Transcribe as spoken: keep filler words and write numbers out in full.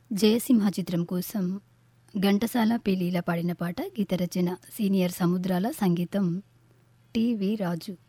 జయసింహ చిత్రం కోసం ఘంటసాల పి లీల పాడిన పాట. గీత రచన సీనియర్ సముద్రాల, సంగీతం టి వి రాజు.